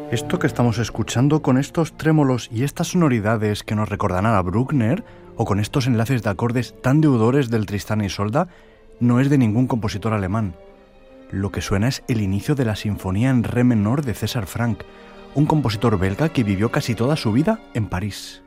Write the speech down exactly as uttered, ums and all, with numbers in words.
Esto que estamos escuchando con estos trémolos y estas sonoridades que nos recordarán a Bruckner, o con estos enlaces de acordes tan deudores del Tristán y Isolda, no es de ningún compositor alemán. Lo que suena es el inicio de la sinfonía en re menor de César Franck, un compositor belga que vivió casi toda su vida en París.